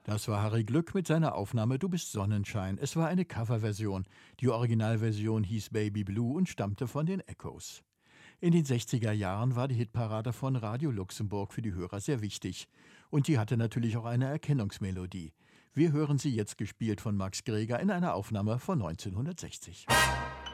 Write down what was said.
Das war Harry Glück mit seiner Aufnahme Du bist Sonnenschein. Es war eine Coverversion. Die Originalversion hieß Baby Blue und stammte von den Echoes. In den 60er Jahren war die Hitparade von Radio Luxemburg für die Hörer sehr wichtig. Und die hatte natürlich auch eine Erkennungsmelodie. Wir hören sie jetzt gespielt von Max Greger in einer Aufnahme von 1960.